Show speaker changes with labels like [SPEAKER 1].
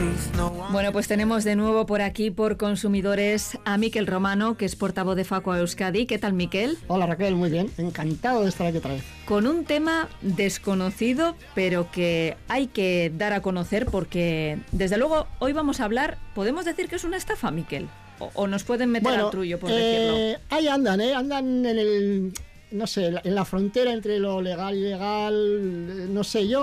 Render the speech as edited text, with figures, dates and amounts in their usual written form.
[SPEAKER 1] Bueno, pues tenemos de nuevo por aquí, por Consumidores, a Miquel Romano, que es portavoz de Facua Euskadi. ¿Qué tal, Miquel?
[SPEAKER 2] Hola, Raquel, muy bien. Encantado de estar aquí otra vez.
[SPEAKER 1] Con un tema desconocido, pero que hay que dar a conocer porque, desde luego, hoy vamos a hablar, ¿podemos decir que es una estafa, Miquel? ¿O nos pueden meter al trullo, por decirlo?
[SPEAKER 2] Ahí andan en el... No sé, en la frontera entre lo legal y ilegal, no sé, yo